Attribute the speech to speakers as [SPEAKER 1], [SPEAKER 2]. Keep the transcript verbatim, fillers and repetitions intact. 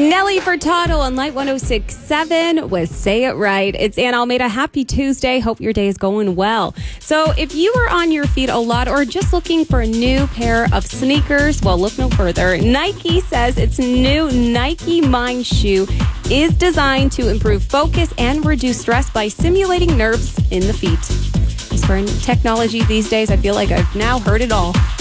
[SPEAKER 1] Nelly Furtado on Light one oh six point seven with Say It Right. It's Ann Almeida. Happy Tuesday. Hope your day is going well. So if you are on your feet a lot or just looking for a new pair of sneakers, well, look no further. Nike says its new Nike Mind shoe is designed to improve focus and reduce stress by simulating nerves in the feet. As for technology these days, I feel like I've now heard it all.